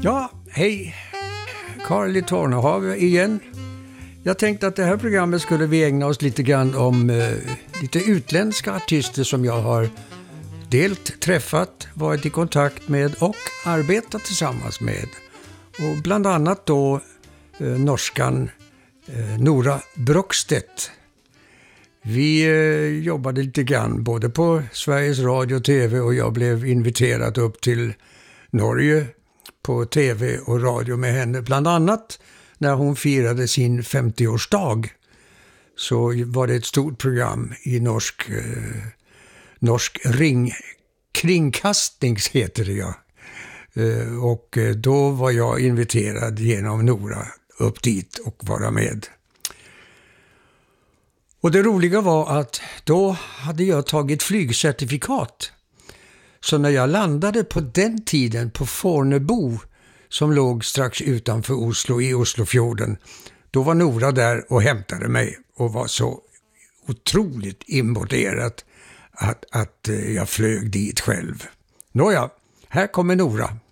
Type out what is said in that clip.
Ja, hej. Carl i Tornehav igen. Jag tänkte att det här programmet skulle vi ägna oss lite grann om lite utländska artister som jag har träffat, varit i kontakt med och arbetat tillsammans med. Och bland annat då norskan Nora Brogstedt. Vi jobbade lite grann både på Sveriges Radio och TV och jag blev inviterad upp till Norge på TV och radio med henne. Bland annat när hon firade sin 50-årsdag så var det ett stort program i norsk kringkastning heter det ja. Och då var jag inviterad genom Nora upp dit och vara med. Och det roliga var att då hade jag tagit flygcertifikat. Så när jag landade på den tiden på Fornebu som låg strax utanför Oslo i Oslofjorden, då var Nora där och hämtade mig och var så otroligt imponerad att jag flög dit själv. Nåja, här kommer Nora.